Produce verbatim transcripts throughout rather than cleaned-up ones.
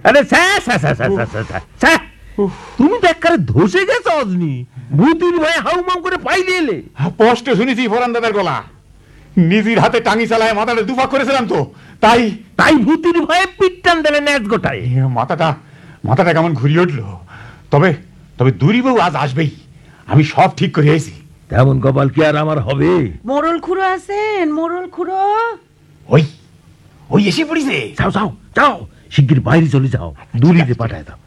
আরে তুমি তো একবারে ধসে গেছো অজনি। ভূতির ভয়ে হাউমাউ করে পাইলে এলে। স্পষ্ট শুনেছি ফরান দাদার গলা। নিজের হাতে টাঙ্গি চালায় মাথাটা দুফাক করেছিলাম তো, তাই তাই ভূতির ভয়ে পিঠ টান দিলে ন্যাচ গোটায়। মাথাটা মাথাটা কেমন ঘুরিয়ে উঠলো। তবে তবে দুরি বউ আজ আসবেই, আমি সব ঠিক করে এসেছি। তেমন কপাল কি আর আমার হবে? মোরল খুড়ো আছেন? মোরল খুড়ো ওই ওই এসে পড়িছে। যাও যাও যাও, শিগগির বাইরে চলে যাও, দুরিতে পাঠায় দাও।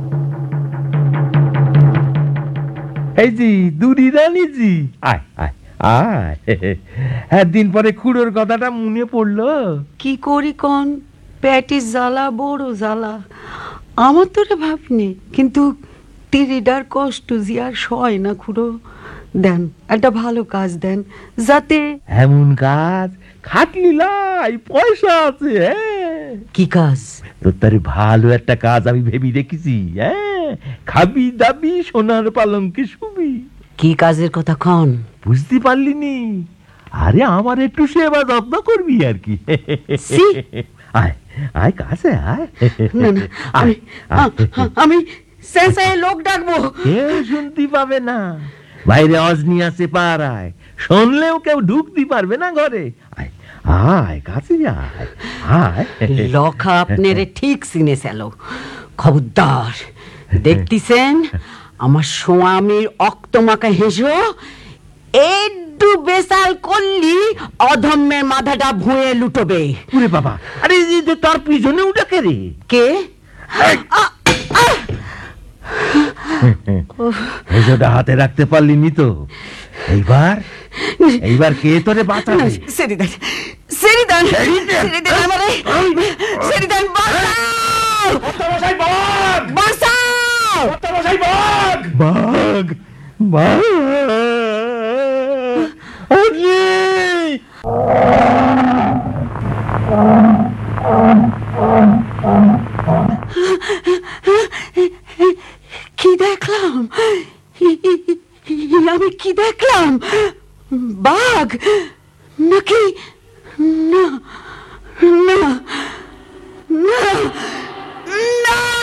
এই জি দুরি রানীজি, আয় আয় আয়। হ্যাঁ, দিন পরে খুড়োর কথাটা মনে পড়লো। কি করি কন, পেটিস জ্বালা বড় জ্বালা। আমার তো রে ভাবনি, কিন্তু তিরিডার কষ্ট জিয়ার সয় না খুড়ো। দেন একটা ভালো কাজ দেন, যাতে। এমন কাজ খাটলি লাই, পয়সা আছে। হ্যাঁ, কি কাজ? তোর তারে ভালো একটা কাজ আমি ভেবে রেখেছি। হ্যাঁ, খাবি দাবি সোনার পালঙ্কে শুবি। কি কাজের কথা কন? বুঝতে পারলি নি? আরে আমার একটু সেবা যত্ন করবি আর কি। আয় আয় কাছে আয়। না না, আমি আমি সেন্সায় লোক ডাকবো। কেউ শুনতে পাবে না, বাইরে অজনি আছে পাড়ায়, শুনলেও কেউ ঢুকতে পারবে না ঘরে। আয় আয় কাছে আয় আয়। লখা আপনারে ঠিক চিনে ফেল, খবরদার। দেখতেছেন আমার স্বামীর অক্তমাকা হেসো একটু বেসাল করলি অধম্যের মাথাটা ভুঁয়ে লুটবে। ওরে বাবা, আরে তোর পিছনে উঠে কে রে? কে? হেসোটা হাতে রাখতে পারলি নি তো? এইবার এইবার কে তোরে বাঁচাবে? সেরিদান সেরিদান সেরিদান আমারে সেরিদান বাঁচাও! মশাই বাঘ! বাঁচাও! মশাই বাঘ! বাঘ বাঘ অজনি! কি দেখলাম? আমি কি দেখলাম? বাঘ নাকি? না না না না।